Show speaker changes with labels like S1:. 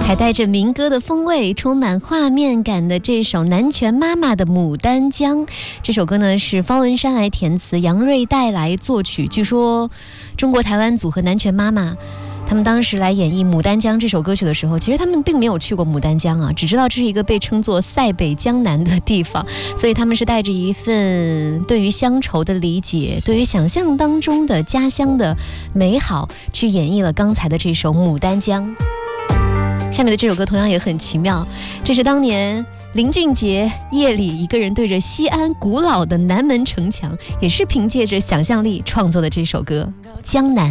S1: 还带着民歌的风味，充满画面感的这首南拳妈妈的《牡丹江》。这首歌呢是方文山来填词，杨瑞带来作曲。据说中国台湾组合南拳妈妈他们当时来演绎《牡丹江》这首歌曲的时候，其实他们并没有去过牡丹江啊，只知道这是一个被称作塞北江南的地方，所以他们是带着一份对于乡愁的理解，对于想象当中的家乡的美好，去演绎了刚才的这首《牡丹江》。下面的这首歌同样也很奇妙，这是当年林俊杰夜里一个人对着西安古老的南门城墙，也是凭借着想象力创作的这首歌《江南》。